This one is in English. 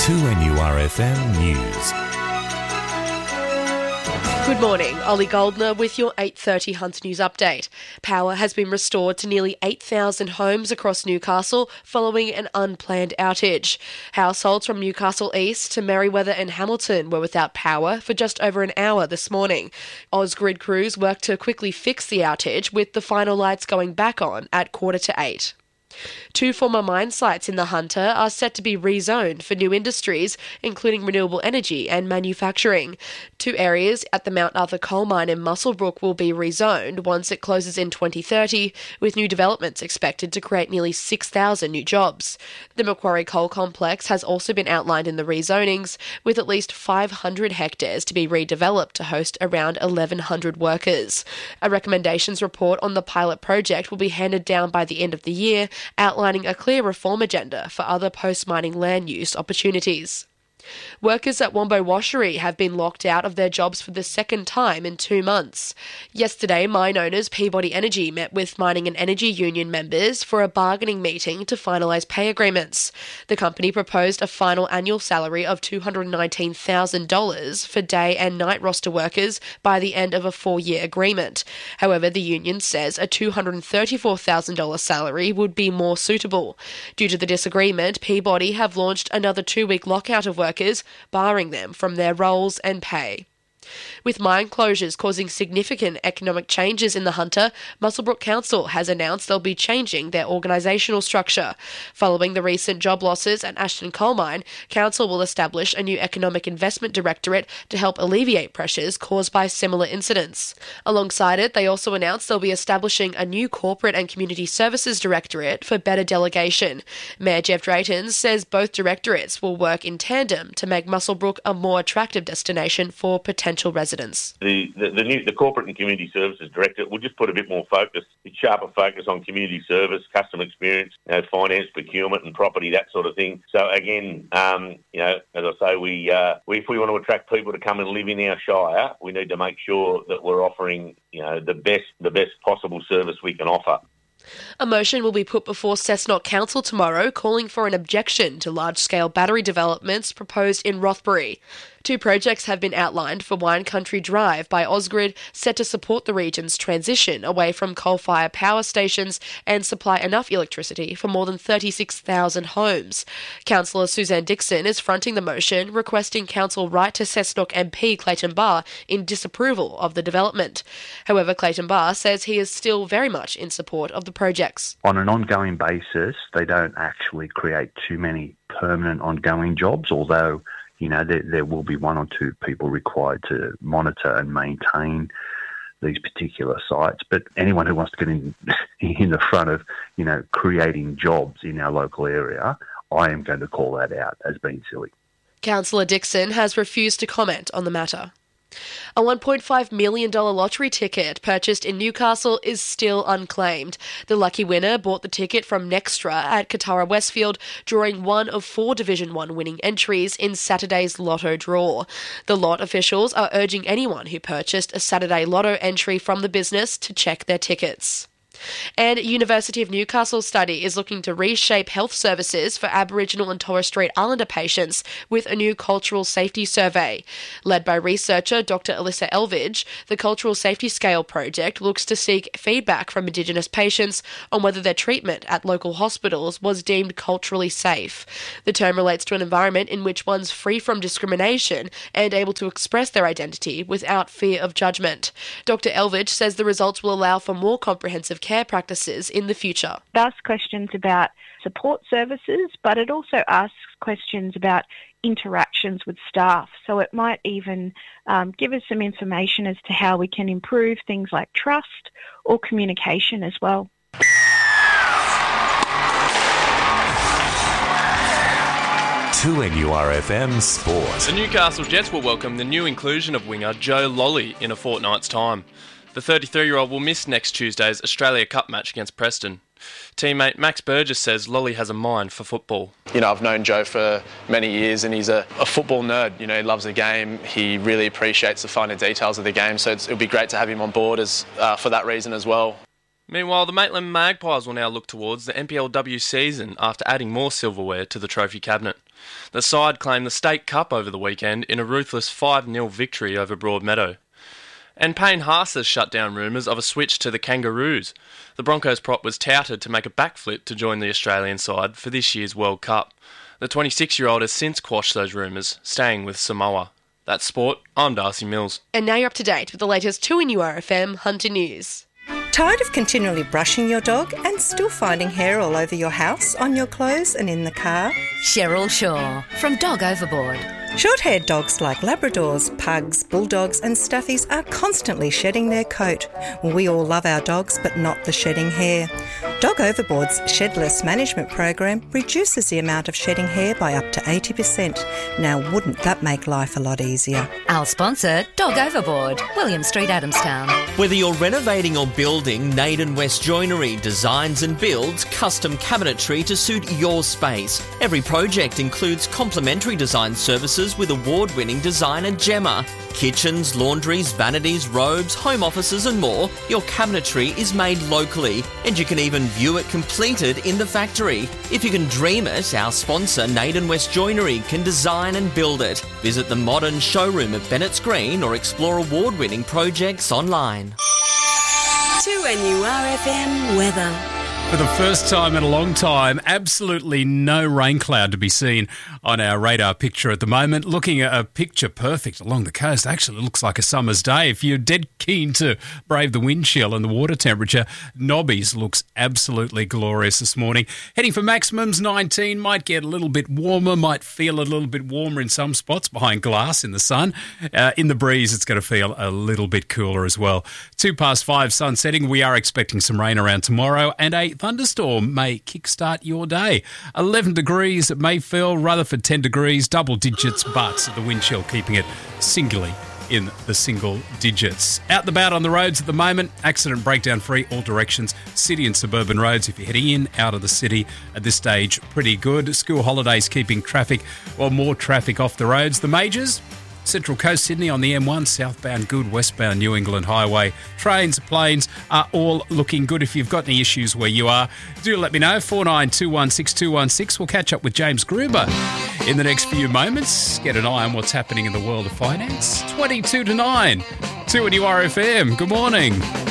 2NURFM News. Good morning, Ollie Goldner with your 8:30 Hunt News update. Power has been restored to nearly 8,000 homes across Newcastle following an unplanned outage. Households from Newcastle East to Merriweather and Hamilton were without power for just over an hour this morning. Ausgrid crews worked to quickly fix the outage, with the final lights going back on at 7:45. Two former mine sites in the Hunter are set to be rezoned for new industries, including renewable energy and manufacturing. Two areas at the Mount Arthur coal mine in Muswellbrook will be rezoned once it closes in 2030, with new developments expected to create nearly 6,000 new jobs. The Macquarie Coal Complex has also been outlined in the rezonings, with at least 500 hectares to be redeveloped to host around 1,100 workers. A recommendations report on the pilot project will be handed down by the end of the year, outlining a clear reform agenda for other post-mining land use opportunities. Workers at Wombo Washery have been locked out of their jobs for the second time in 2 months. Yesterday, mine owners Peabody Energy met with Mining and Energy Union members for a bargaining meeting to finalise pay agreements. The company proposed a final annual salary of $219,000 for day and night roster workers by the end of a 4-year agreement. However, the union says a $234,000 salary would be more suitable. Due to the disagreement, Peabody have launched another 2-week lockout of workers, barring them from their roles and pay. With mine closures causing significant economic changes in the Hunter, Muswellbrook Council has announced they'll be changing their organisational structure. Following the recent job losses at Ashton Coal Mine, Council will establish a new Economic Investment Directorate to help alleviate pressures caused by similar incidents. Alongside it, they also announced they'll be establishing a new Corporate and Community Services Directorate for better delegation. Mayor Jeff Drayton says both directorates will work in tandem to make Muswellbrook a more attractive destination for potential residents. The Corporate and Community Services Director will just put a bit more focus, a sharper focus on community service, customer experience, finance, procurement and property, that sort of thing. So again, as I say, if we want to attract people to come and live in our shire, we need to make sure that we're offering, the best possible service we can offer. A motion will be put before Cessnock Council tomorrow calling for an objection to large-scale battery developments proposed in Rothbury. 2 projects have been outlined for Wine Country Drive by Ausgrid, set to support the region's transition away from coal-fired power stations and supply enough electricity for more than 36,000 homes. Councillor Suzanne Dixon is fronting the motion, requesting Council write to Cessnock MP Clayton Barr in disapproval of the development. However, Clayton Barr says he is still very much in support of the projects. On an ongoing basis, they don't actually create too many permanent ongoing jobs, although there will be 1 or 2 people required to monitor and maintain these particular sites. But anyone who wants to get in the front of, creating jobs in our local area, I am going to call that out as being silly. Councillor Dixon has refused to comment on the matter. A $1.5 million lottery ticket purchased in Newcastle is still unclaimed. The lucky winner bought the ticket from Nextra at Katara Westfield, drawing one of 4 Division 1 winning entries in Saturday's lotto draw. The lot officials are urging anyone who purchased a Saturday lotto entry from the business to check their tickets. And University of Newcastle study is looking to reshape health services for Aboriginal and Torres Strait Islander patients with a new cultural safety survey. Led by researcher Dr. Alyssa Elvidge, the Cultural Safety Scale project looks to seek feedback from Indigenous patients on whether their treatment at local hospitals was deemed culturally safe. The term relates to an environment in which one's free from discrimination and able to express their identity without fear of judgment. Dr. Elvidge says the results will allow for more comprehensive care practices in the future. It asks questions about support services, but it also asks questions about interactions with staff. So it might even give us some information as to how we can improve things like trust or communication as well. 2NURFM Sport. The Newcastle Jets will welcome the new inclusion of winger Joe Lolley in a fortnight's time. The 33-year-old will miss next Tuesday's Australia Cup match against Preston. Teammate Max Burgess says Lolley has a mind for football. I've known Joe for many years and he's a football nerd. He loves the game. He really appreciates the finer details of the game, so it'll be great to have him on board for that reason as well. Meanwhile, the Maitland Magpies will now look towards the NPLW season after adding more silverware to the trophy cabinet. The side claimed the State Cup over the weekend in a ruthless 5-0 victory over Broadmeadow. And Payne Haas has shut down rumours of a switch to the Kangaroos. The Broncos prop was touted to make a backflip to join the Australian side for this year's World Cup. The 26-year-old has since quashed those rumours, staying with Samoa. That's sport. I'm Darcy Mills. And now you're up to date with the latest 2NURFM Hunter News. Tired of continually brushing your dog and still finding hair all over your house, on your clothes and in the car? Cheryl Shaw from Dog Overboard. Short-haired dogs like Labradors, Pugs, Bulldogs and Stuffies are constantly shedding their coat. We all love our dogs, but not the shedding hair. Dog Overboard's Shedless Management Program reduces the amount of shedding hair by up to 80%. Now, wouldn't that make life a lot easier? Our sponsor, Dog Overboard, William Street, Adamstown. Whether you're renovating or building, Naden West Joinery designs and builds custom cabinetry to suit your space. Every project includes complimentary design services with award-winning designer Gemma. Kitchens, laundries, vanities, robes, home offices and more. Your cabinetry is made locally and you can even view it completed in the factory. If you can dream it, our sponsor Naden West Joinery can design and build it. Visit the modern showroom at Bennett's Green or explore award-winning projects online. 2NURFM weather. For the first time in a long time, absolutely no rain cloud to be seen on our radar picture at the moment. Looking at a picture perfect along the coast. Actually, it looks like a summer's day. If you're dead keen to brave the wind chill and the water temperature, Nobby's looks absolutely glorious this morning. Heading for maximums 19, might get a little bit warmer, might feel a little bit warmer in some spots behind glass in the sun. In the breeze, it's going to feel a little bit cooler as well. 5:02, sun setting. We are expecting some rain around tomorrow and a thunderstorm may kickstart your day. 11 degrees at Mayfield, Rutherford 10 degrees, double digits, but the wind chill keeping it singularly in the single digits. Out and about on the roads at the moment, accident breakdown free all directions, city and suburban roads. If you're heading in, out of the city at this stage, pretty good. School holidays keeping traffic, or more traffic off the roads. The majors, Central Coast Sydney on the M1, southbound good, westbound New England Highway. Trains, planes are all looking good. If you've got any issues where you are, do let me know. 49216216. We'll catch up with James Gruber in the next few moments. Get an eye on what's happening in the world of finance. 22 to 9. 2NURFM. Good morning.